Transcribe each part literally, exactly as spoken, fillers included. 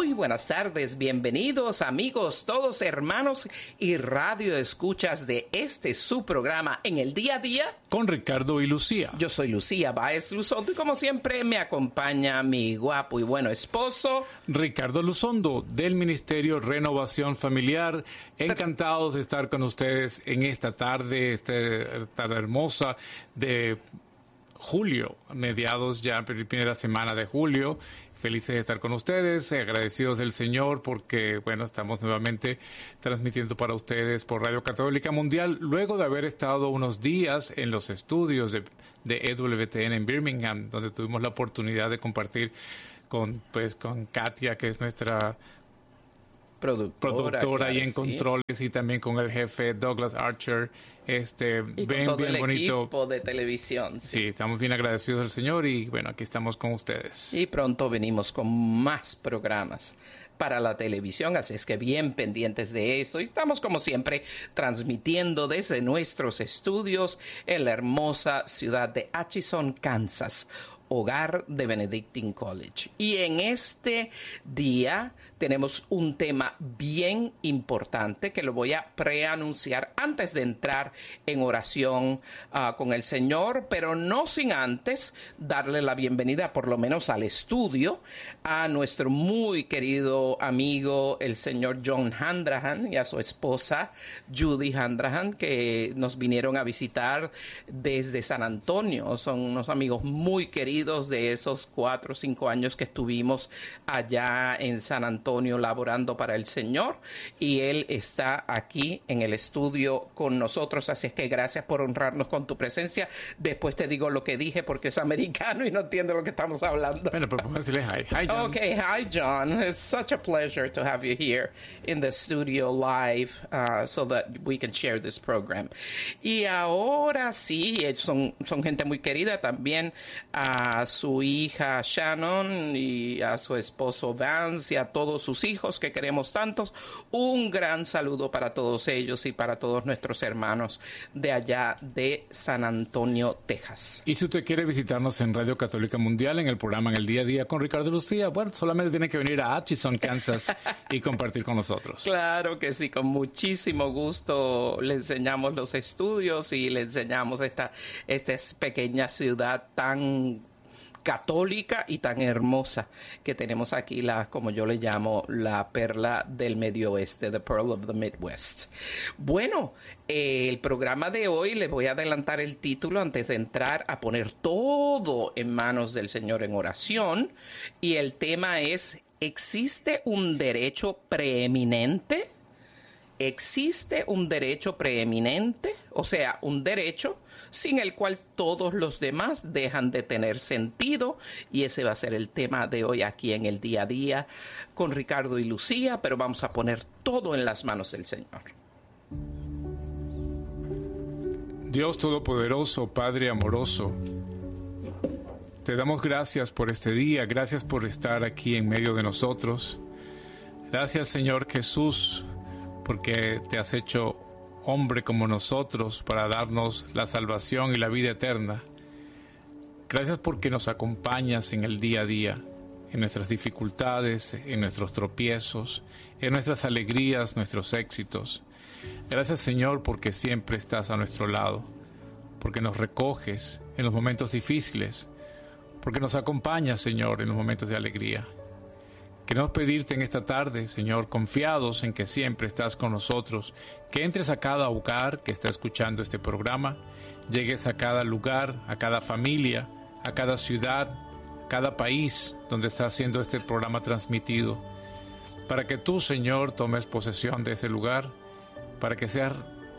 Muy buenas tardes, bienvenidos amigos, todos hermanos y radio escuchas de este su programa En el Día a Día con Ricardo y Lucía. Yo soy Lucía Báez Luzondo y como siempre me acompaña mi guapo y bueno esposo Ricardo Luzondo del Ministerio Renovación Familiar. Encantados de estar con ustedes en esta tarde, esta tarde hermosa de julio, mediados ya, primera semana de julio. Felices de estar con ustedes, agradecidos del Señor porque, bueno, estamos nuevamente transmitiendo para ustedes por Radio Católica Mundial, luego de haber estado unos días en los estudios de, de E W T N en Birmingham, donde tuvimos la oportunidad de compartir con, pues, con Katia, que es nuestra productora, productora y en sí. controles, y también con el jefe Douglas Archer, este y bien, con todo bien el bonito equipo de televisión. Sí. sí, estamos bien agradecidos al Señor y bueno, aquí estamos con ustedes. Y pronto venimos con más programas para la televisión, así es que bien pendientes de eso. Y estamos como siempre transmitiendo desde nuestros estudios en la hermosa ciudad de Atchison, Kansas, hogar de Benedictine College. Y en este día tenemos un tema bien importante que lo voy a preanunciar antes de entrar en oración uh, con el Señor, pero no sin antes darle la bienvenida por lo menos al estudio a nuestro muy querido amigo el señor John Handrahan y a su esposa Judy Handrahan, que nos vinieron a visitar desde San Antonio. Son unos amigos muy queridos de esos cuatro o cinco años que estuvimos allá en San Antonio laborando para el Señor, y él está aquí en el estudio con nosotros, así es que gracias por honrarnos con tu presencia. Después te digo lo que dije porque es americano y no entiende lo que estamos hablando. Bueno, pero podemos decirle hi. Hi, John. Okay, hi, John. It's such a pleasure to have you here in the studio live uh, so that we can share this program. Y ahora sí, son, son gente muy querida, también a su hija Shannon y a su esposo Vance y a todos sus hijos que queremos tantos. Un gran saludo para todos ellos y para todos nuestros hermanos de allá de San Antonio, Texas. Y si usted quiere visitarnos en Radio Católica Mundial en el programa En el Día a Día con Ricardo y Lucía, bueno, solamente tiene que venir a Atchison, Kansas y compartir con nosotros. Claro que sí, con muchísimo gusto le enseñamos los estudios y le enseñamos esta, esta pequeña ciudad tan católica y tan hermosa que tenemos aquí, la, como yo le llamo, la perla del Medio Oeste, the Pearl of the Midwest. Bueno, eh, el programa de hoy, le voy a adelantar el título antes de entrar a poner todo en manos del Señor en oración, y el tema es: ¿existe un derecho preeminente? ¿Existe un derecho preeminente? O sea, un derecho sin el cual todos los demás dejan de tener sentido, y ese va a ser el tema de hoy aquí en el Día a Día con Ricardo y Lucía, pero vamos a poner todo en las manos del Señor. Dios Todopoderoso, Padre amoroso, te damos gracias por este día, gracias por estar aquí en medio de nosotros. Gracias, Señor Jesús, porque te has hecho hombre como nosotros para darnos la salvación y la vida eterna. Gracias porque nos acompañas en el día a día, en nuestras dificultades, en nuestros tropiezos, en nuestras alegrías, nuestros éxitos. Gracias, Señor, porque siempre estás a nuestro lado, porque nos recoges en los momentos difíciles, porque nos acompañas, Señor, en los momentos de alegría. Queremos pedirte en esta tarde, Señor, confiados en que siempre estás con nosotros, que entres a cada hogar que está escuchando este programa, llegues a cada lugar, a cada familia, a cada ciudad, a cada país donde está siendo este programa transmitido, para que tú, Señor, tomes posesión de ese lugar, para que seas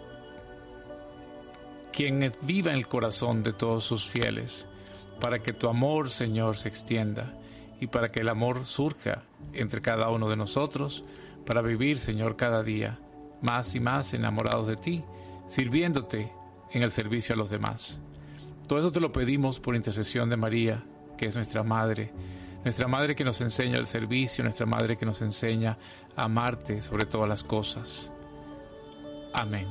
quien viva en el corazón de todos sus fieles, para que tu amor, Señor, se extienda, y para que el amor surja entre cada uno de nosotros, para vivir, Señor, cada día más y más enamorados de ti, sirviéndote en el servicio a los demás. Todo eso te lo pedimos por intercesión de María, que es nuestra Madre, nuestra Madre que nos enseña el servicio, nuestra Madre que nos enseña a amarte sobre todas las cosas. Amén.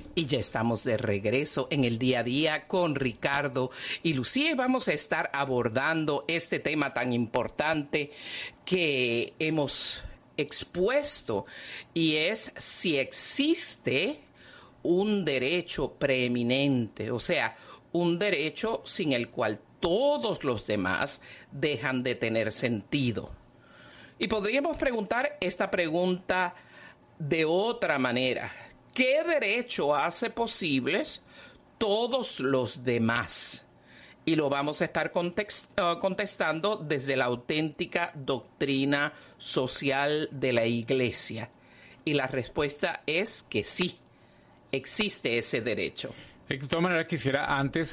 Y ya estamos de regreso en el día a día con Ricardo y Lucía y vamos a estar abordando este tema tan importante que hemos expuesto y es si existe un derecho preeminente, o sea, un derecho sin el cual todos los demás dejan de tener sentido. Y podríamos preguntar esta pregunta de otra manera. ¿Qué derecho hace posibles todos los demás? Y lo vamos a estar contestando desde la auténtica doctrina social de la Iglesia. Y la respuesta es que sí, existe ese derecho. De todas maneras, quisiera antes